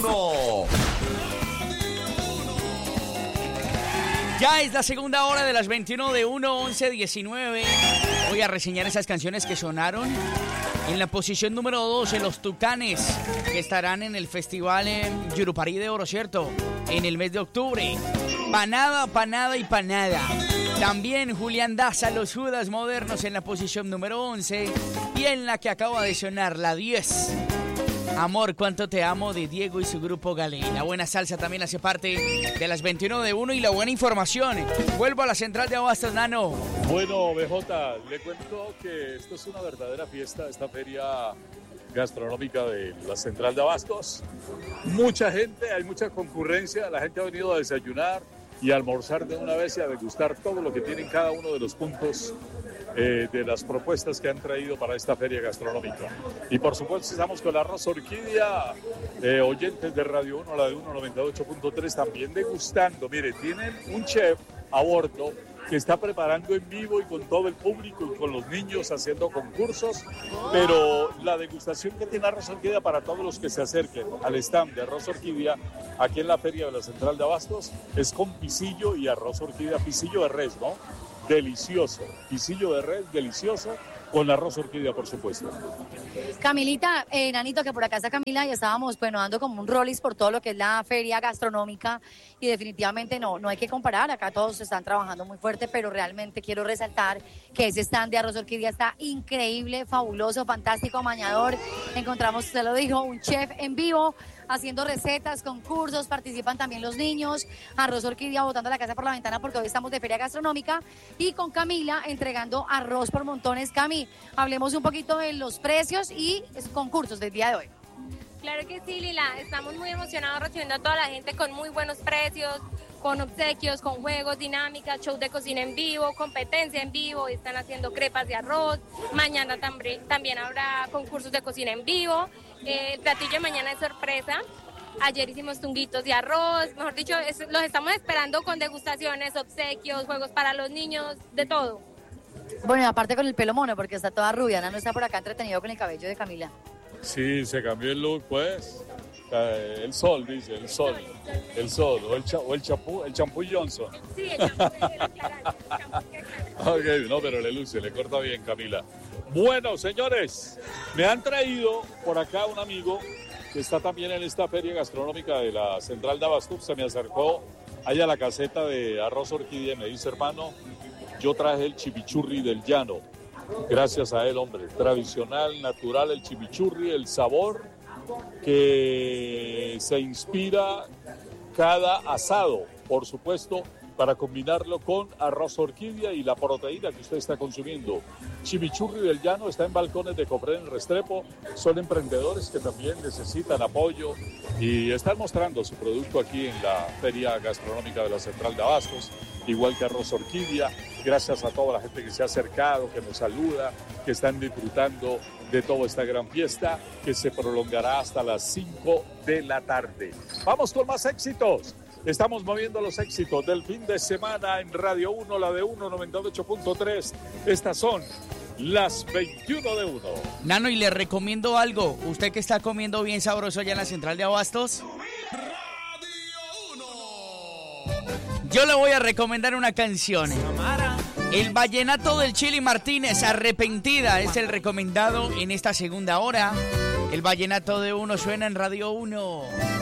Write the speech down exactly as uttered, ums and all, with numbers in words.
Ya es la segunda hora de las veintiuno de uno, once, diecinueve. Voy a reseñar esas canciones que sonaron. En la posición número doce, Los Tucanes, que estarán en el festival en Yurupari de Oro, ¿cierto? En el mes de octubre. Panada, panada y panada. También Julián Daza, Los Judas Modernos en la posición número once. Y en la que acaba de sonar, la diez. Amor, cuánto te amo, de Diego y su grupo Galé. La buena salsa también hace parte de las veintiuno de uno y la buena información. Vuelvo a la central de Abastos, Nano. Bueno, B J, le cuento que esto es una verdadera fiesta, esta feria gastronómica de la central de Abastos. Mucha gente, hay mucha concurrencia, la gente ha venido a desayunar y a almorzar de una vez y a degustar todo lo que tienen cada uno de los puntos Eh, de las propuestas que han traído para esta feria gastronómica. Y por supuesto estamos con Arroz Orquídea, eh, oyentes de Radio uno, la de uno noventa y ocho punto tres, también degustando. Mire, tienen un chef a bordo que está preparando en vivo y con todo el público y con los niños haciendo concursos, pero la degustación que tiene Arroz Orquídea para todos los que se acerquen al stand de Arroz Orquídea aquí en la feria de la central de Abastos es con pisillo y arroz orquídea, pisillo de res, ¿no? Delicioso, pisillo de res, delicioso, con arroz orquídea, por supuesto. Camilita, eh, Nanito, que por acá está Camila y estábamos, bueno, dando como un rollis por todo lo que es la feria gastronómica y definitivamente no, no hay que comparar, acá todos están trabajando muy fuerte, pero realmente quiero resaltar que ese stand de Arroz Orquídea está increíble, fabuloso, fantástico, amañador. Encontramos, usted lo dijo, un chef en vivo, haciendo recetas, concursos, participan también los niños, Arroz Orquídea botando la casa por la ventana porque hoy estamos de feria gastronómica y con Camila entregando arroz por montones. Cami, hablemos un poquito de los precios y concursos del día de hoy. Claro que sí, Lila, estamos muy emocionados recibiendo a toda la gente con muy buenos precios, con obsequios, con juegos, dinámicas, show de cocina en vivo, competencia en vivo, están haciendo crepas de arroz, mañana también, también habrá concursos de cocina en vivo, eh, el platillo de mañana es sorpresa, ayer hicimos tunguitos de arroz, mejor dicho, es, los estamos esperando con degustaciones, obsequios, juegos para los niños, de todo. Bueno, y aparte con el pelo mono, porque está toda rubia, no está por acá entretenido con el cabello de Camila. Sí, se cambió el look, pues. Eh, el sol, dice, el sol. El sol, o el, cha, o el champú, el champú Johnson. Sí, el champú, el champú. Ok, no, pero le luce, le corta bien, Camila. Bueno, señores, me han traído por acá un amigo que está también en esta feria gastronómica de la Central de Abastos. Se me acercó allá a la caseta de Arroz Orquídea y me dice, hermano, yo traje el chimichurri del llano. Gracias a él, hombre. Tradicional, natural, el chimichurri, el sabor que se inspira cada asado, por supuesto, para combinarlo con arroz orquídea y la proteína que usted está consumiendo. Chimichurri del Llano está en Balcones de Cofré en Restrepo. Son emprendedores que también necesitan apoyo y están mostrando su producto aquí en la Feria Gastronómica de la Central de Abastos, igual que Arroz Orquídea. Gracias a toda la gente que se ha acercado, que nos saluda, que están disfrutando de toda esta gran fiesta que se prolongará hasta las cinco de la tarde. Vamos con más éxitos. Estamos moviendo los éxitos del fin de semana en Radio uno, la de uno noventa y ocho punto tres. Estas son las veintiuno de uno. Nano, y le recomiendo algo. Usted que está comiendo bien sabroso allá en la Central de Abastos, yo le voy a recomendar una canción. El vallenato del Chili Martínez, Arrepentida, es el recomendado en esta segunda hora. El vallenato de uno suena en Radio uno.